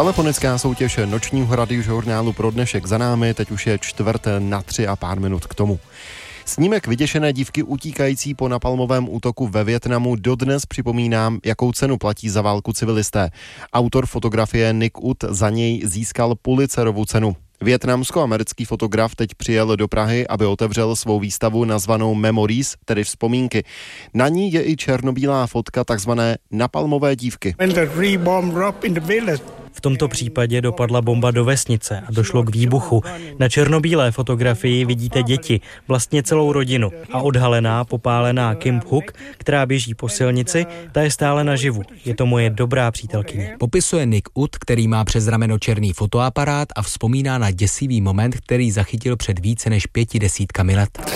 Telefonická soutěž nočního radiožurnálu pro dnešek za námi, teď už je 2:45 a pár minut k tomu. Snímek vyděšené dívky utíkající po napalmovém útoku ve Vietnamu dodnes připomíná, jakou cenu platí za válku civilisté. Autor fotografie Nick Ut za něj získal Pulitzerovu cenu. Vietnamsko-americký fotograf teď přijel do Prahy, aby otevřel svou výstavu nazvanou Memories, tedy vzpomínky. Na ní je i černobílá fotka takzvané napalmové dívky. V tomto případě dopadla bomba do vesnice a došlo k výbuchu. Na černobílé fotografii vidíte děti, vlastně celou rodinu. A odhalená, popálená Kim Hook, která běží po silnici, ta je stále naživu. Je to moje dobrá přítelkyně. Popisuje Nick Ut, který má přes rameno černý fotoaparát a vzpomíná na děsivý moment, který zachytil před více než 50 let.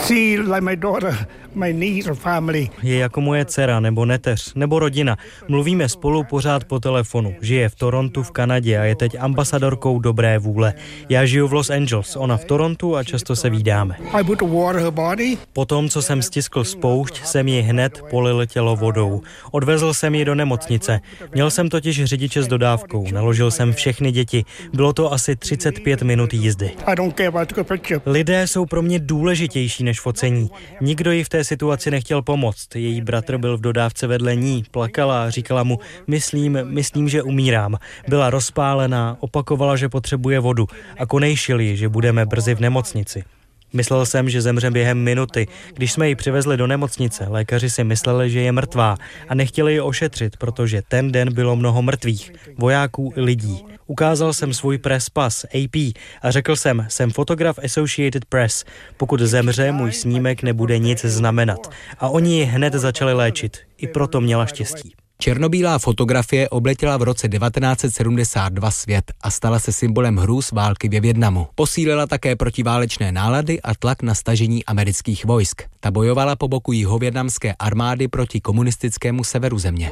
Je jako moje dcera, nebo neteř, nebo rodina. Mluvíme spolu pořád po telefonu. Žije v Torontu v Kanadě a je teď ambasadorkou dobré vůle. Já žiju v Los Angeles, ona v Torontu a často se vídáme. Potom, co jsem stiskl spoušť, jsem ji hned polil tělo vodou. Odvezl jsem ji do nemocnice. Měl jsem totiž řidiče s dodávkou. Naložil jsem všechny děti. Bylo to asi 35 minut jízdy. Lidé jsou pro mě důležitější než focení. Nikdo jí v té situaci nechtěl pomoct. Její bratr byl v dodávce vedle ní, plakala a říkala mu, myslím, že umírám. Byla rozpálená, opakovala, že potřebuje vodu a konejšil ji, že budeme brzy v nemocnici. Myslel jsem, že zemře během minuty. Když jsme ji přivezli do nemocnice, lékaři si mysleli, že je mrtvá a nechtěli ji ošetřit, protože ten den bylo mnoho mrtvých, vojáků i lidí. Ukázal jsem svůj press pass AP a řekl jsem fotograf Associated Press. Pokud zemře, můj snímek nebude nic znamenat. A oni ji hned začali léčit. I proto měla štěstí. Černobílá fotografie obletěla v roce 1972 svět a stala se symbolem hrůz války ve Vietnamu. Posílila také protiválečné nálady a tlak na stažení amerických vojsk. Ta bojovala po boku jihovietnamské armády proti komunistickému severu země.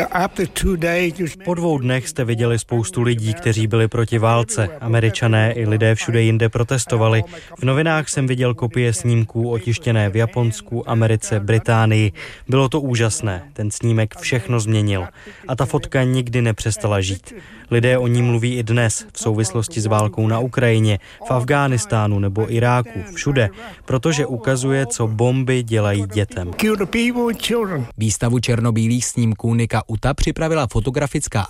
Po 2 dnech jste viděli spoustu lidí, kteří byli proti válce. Američané i lidé všude jinde protestovali. V novinách jsem viděl kopie snímků otištěné v Japonsku, Americe, Británii. Bylo to úžasné. Ten snímek všechno změnil. A ta fotka nikdy nepřestala žít. Lidé o ní mluví i dnes v souvislosti s válkou na Ukrajině, v Afghánistánu nebo Iráku, všude, protože ukazuje, co bomby dělají dětem. Výstavu černobílých snímků Nicka Uta připravila fotografická